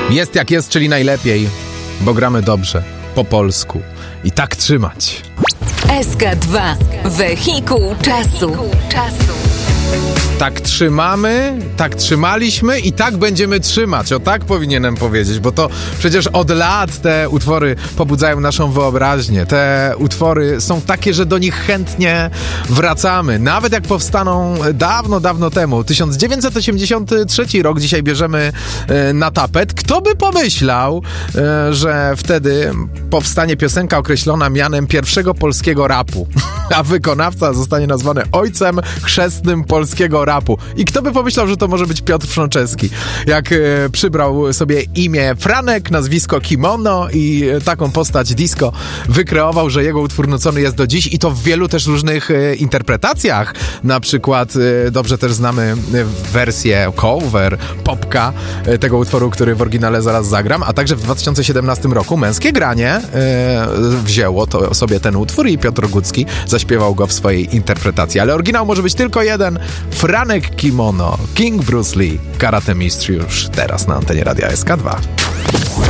Jest jak jest, czyli najlepiej, bo gramy dobrze, po polsku. I tak trzymać. SK2. Wehikuł czasu. Tak trzymamy, tak trzymaliśmy i tak będziemy trzymać. O tak powinienem powiedzieć, bo to przecież od lat te utwory pobudzają naszą wyobraźnię. Te utwory są takie, że do nich chętnie wracamy. Nawet jak powstaną dawno, dawno temu. 1983 rok dzisiaj bierzemy na tapet. Kto by pomyślał, że wtedy powstanie piosenka określona mianem pierwszego polskiego rapu, a wykonawca zostanie nazwany ojcem chrzestnym polskiego rapu. I kto by pomyślał, że to może być Piotr Frączewski. Jak przybrał sobie imię Franek, nazwisko Kimono i taką postać disco wykreował, że jego utwór nucony jest do dziś i to w wielu też różnych interpretacjach. Na przykład dobrze też znamy wersję cover, popka tego utworu, który w oryginale zaraz zagram, a także w 2017 roku Męskie Granie wzięło to sobie ten utwór i Piotr Rogucki zaśpiewał go w swojej interpretacji. Ale oryginał może być tylko jeden. Franek Kimono, King Bruce Lee, Karate Mistrz już teraz na antenie Radia SK2.